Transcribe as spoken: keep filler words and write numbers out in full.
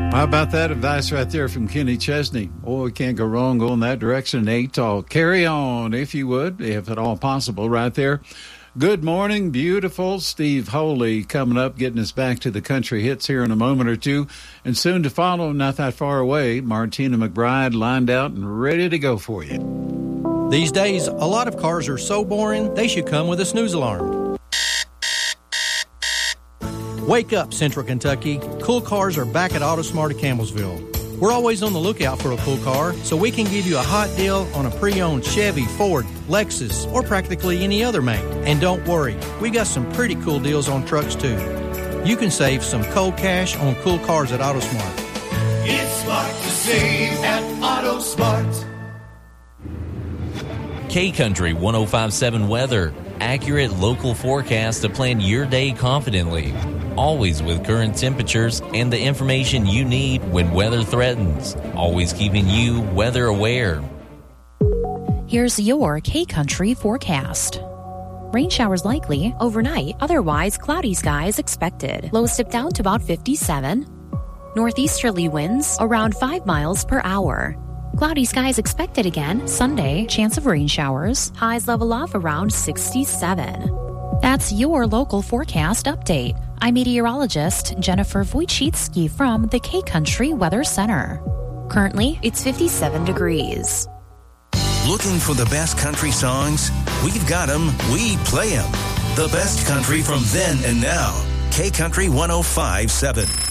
How about that advice right there from Kenny Chesney? Oh, we can't go wrong going that direction. Eight tall. Carry on, if you would, if at all possible, right there. Good morning, beautiful. Steve Holy coming up, getting us back to the country hits here in a moment or two. And soon to follow, not that far away, Martina McBride lined out and ready to go for you. These days, a lot of cars are so boring, they should come with a snooze alarm. Wake up, Central Kentucky. Cool Cars are back at AutoSmart of Campbellsville. We're always on the lookout for a cool car, so we can give you a hot deal on a pre-owned Chevy, Ford, Lexus, or practically any other make. And don't worry, we got some pretty cool deals on trucks too. You can save some cold cash on cool cars at AutoSmart. It's smart to save at AutoSmart. K-Country one oh five point seven weather. Accurate local forecast to plan your day confidently. Always with current temperatures and the information you need when weather threatens. Always keeping you weather aware. Here's your K-Country forecast. Rain showers likely overnight, otherwise cloudy skies expected. Lows dip down to about fifty-seven. Northeasterly winds around five miles per hour. Cloudy skies expected again Sunday, chance of rain showers. Highs level off around sixty-seven. That's your local forecast update. I'm meteorologist Jennifer Wojcicki from the K-Country Weather Center. Currently, it's fifty-seven degrees. Looking for the best country songs? We've got them. We play them. The best country from then and now. K-Country one oh five point seven.